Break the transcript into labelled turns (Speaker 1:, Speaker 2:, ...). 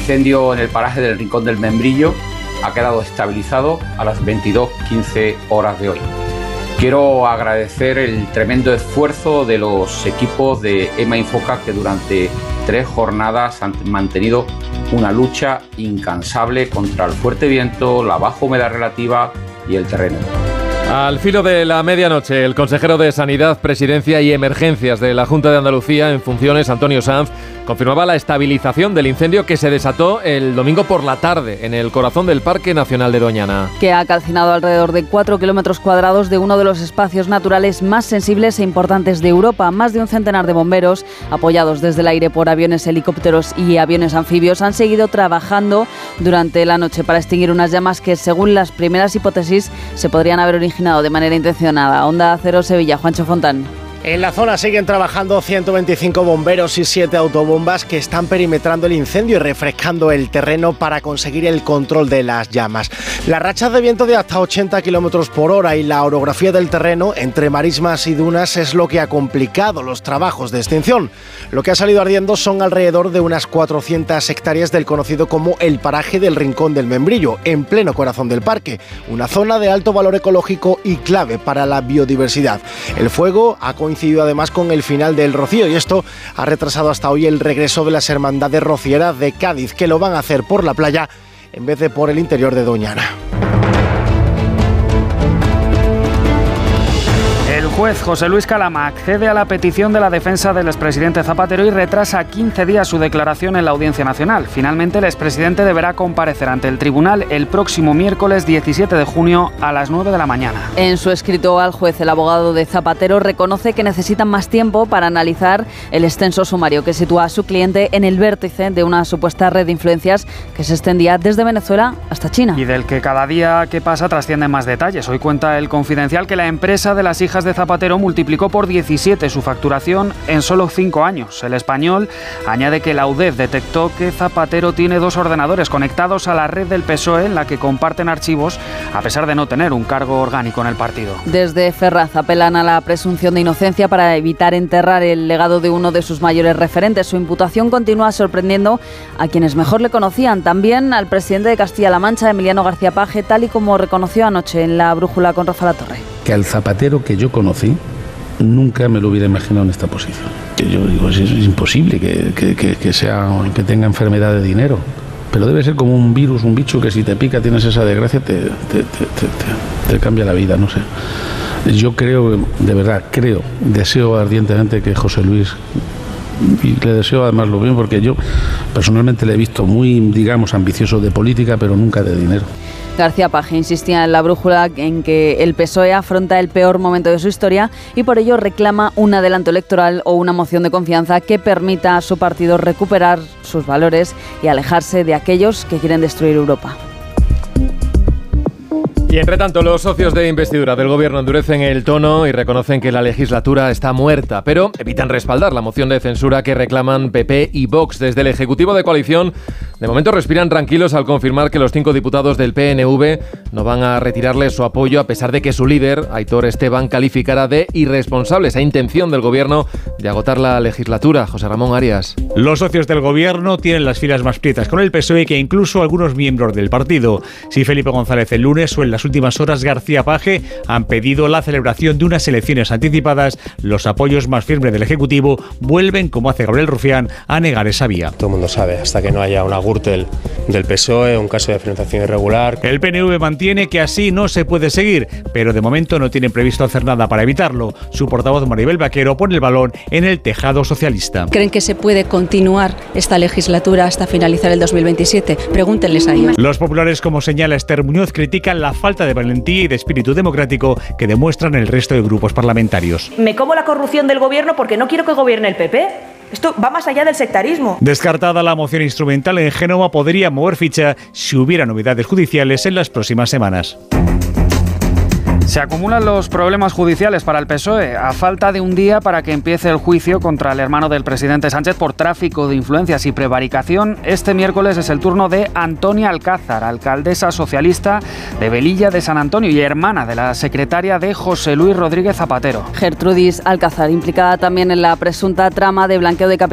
Speaker 1: incendio en el paraje del Rincón del Membrillo ha quedado estabilizado a las 22:15 horas de hoy. Quiero agradecer el tremendo esfuerzo de los equipos de EMA Infoca, que durante 3 jornadas han mantenido una lucha incansable contra el fuerte viento, la baja humedad relativa y el terreno.
Speaker 2: Al filo de la medianoche, el consejero de Sanidad, Presidencia y Emergencias de la Junta de Andalucía en funciones, Antonio Sanz, confirmaba la estabilización del incendio que se desató el domingo por la tarde en el corazón del Parque Nacional de Doñana.
Speaker 3: Que ha calcinado alrededor de 4 kilómetros cuadrados de uno de los espacios naturales más sensibles e importantes de Europa. Más de un centenar de bomberos, apoyados desde el aire por aviones, helicópteros y aviones anfibios, han seguido trabajando durante la noche para extinguir unas llamas que, según las primeras hipótesis, se podrían haber originado de manera intencionada. Onda Cero Sevilla, Juancho Fontán.
Speaker 4: En la zona siguen trabajando 125 bomberos y 7 autobombas que están perimetrando el incendio y refrescando el terreno para conseguir el control de las llamas. Las rachas de viento de hasta 80 km por hora y la orografía del terreno entre marismas y dunas es lo que ha complicado los trabajos de extinción. Lo que ha salido ardiendo son alrededor de unas 400 hectáreas del conocido como el paraje del Rincón del Membrillo, en pleno corazón del parque, una zona de alto valor ecológico y clave para la biodiversidad. El fuego ha coincidido además con el final del rocío y esto ha retrasado hasta hoy el regreso de las hermandades rocieras de Cádiz, que lo van a hacer por la playa en vez de por el interior de Doñana.
Speaker 5: El juez José Luis Calama accede a la petición de la defensa del expresidente Zapatero y retrasa 15 días su declaración en la Audiencia Nacional. Finalmente, el expresidente deberá comparecer ante el tribunal el próximo miércoles 17 de junio a las 9 de la mañana.
Speaker 3: En su escrito al juez, el abogado de Zapatero reconoce que necesitan más tiempo para analizar el extenso sumario que sitúa a su cliente en el vértice de una supuesta red de influencias que se extendía desde Venezuela hasta China.
Speaker 5: Y del que cada día que pasa trascienden más detalles. Hoy cuenta El Confidencial que la empresa de las hijas de Zapatero multiplicó por 17 su facturación en solo 5 años. El Español añade que la UDEF detectó que Zapatero tiene 2 ordenadores conectados a la red del PSOE en la que comparten archivos, a pesar de no tener un cargo orgánico en el partido.
Speaker 3: Desde Ferraz apelan a la presunción de inocencia para evitar enterrar el legado de uno de sus mayores referentes. Su imputación continúa sorprendiendo a quienes mejor le conocían, también al presidente de Castilla-La Mancha, Emiliano García Paje, tal y como reconoció anoche en La Brújula con Rafa Latorre.
Speaker 6: Que al Zapatero que yo conocí nunca me lo hubiera imaginado en esta posición. Yo digo, es imposible que tenga enfermedad de dinero, pero debe ser como un virus, un bicho que si te pica, tienes esa desgracia, te cambia la vida, no sé. Yo creo, de verdad, deseo ardientemente que José Luis, y le deseo además lo bien, porque yo personalmente le he visto muy, digamos, ambicioso de política, pero nunca de dinero.
Speaker 3: García Paje insistía en La Brújula en que el PSOE afronta el peor momento de su historia y por ello reclama un adelanto electoral o una moción de confianza que permita a su partido recuperar sus valores y alejarse de aquellos que quieren destruir Europa.
Speaker 2: Y entre tanto, los socios de investidura del gobierno endurecen el tono y reconocen que la legislatura está muerta, pero evitan respaldar la moción de censura que reclaman PP y Vox. Desde el Ejecutivo de coalición, de momento respiran tranquilos al confirmar que los 5 diputados del PNV no van a retirarle su apoyo, a pesar de que su líder, Aitor Esteban, calificara de irresponsable esa intención del gobierno de agotar la legislatura. José Ramón Arias.
Speaker 7: Los socios del gobierno tienen las filas más prietas con el PSOE que incluso algunos miembros del partido. Si Felipe González el lunes o en las últimas horas García Paje han pedido la celebración de unas elecciones anticipadas, los apoyos más firmes del Ejecutivo vuelven, como hace Gabriel Rufián, a negar esa vía.
Speaker 8: Todo el mundo sabe, hasta que no haya una Gürtel del PSOE, un caso de financiación irregular.
Speaker 7: El PNV mantiene que así no se puede seguir, pero de momento no tienen previsto hacer nada para evitarlo. Su portavoz Maribel Vaquero pone el balón en el tejado socialista.
Speaker 9: ¿Creen que se puede continuar esta legislatura hasta finalizar el 2027? Pregúntenles a ellos.
Speaker 7: Los populares, como señala Esther Muñoz, critican la falta de valentía y de espíritu democrático que demuestran el resto de grupos parlamentarios.
Speaker 10: Me como la corrupción del gobierno porque no quiero que gobierne el PP. Esto va más allá del sectarismo.
Speaker 7: Descartada la moción instrumental, en Génova podría mover ficha si hubiera novedades judiciales en las próximas semanas.
Speaker 5: Se acumulan los problemas judiciales para el PSOE a falta de un día para que empiece el juicio contra el hermano del presidente Sánchez por tráfico de influencias y prevaricación. Este miércoles es el turno de Antonia Alcázar, alcaldesa socialista de Velilla de San Antonio y hermana de la secretaria de José Luis Rodríguez Zapatero.
Speaker 3: Gertrudis Alcázar, implicada también en la presunta trama de blanqueo de capitales